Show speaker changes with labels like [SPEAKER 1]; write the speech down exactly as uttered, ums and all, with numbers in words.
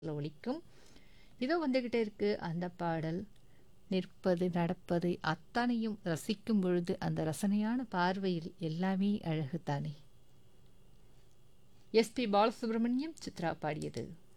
[SPEAKER 1] ஒலிக்கும். இதோ வந்துகிட்டே இருக்கு அந்த பாடல். நிற்பது நடப்பது அத்தனையும் ரசிக்கும் பொழுது அந்த ரசனையான பார்வையில் எல்லாமே அழகுதானே. எஸ்பி பாலசுப்ரமணியம் சித்ரா பாடியது.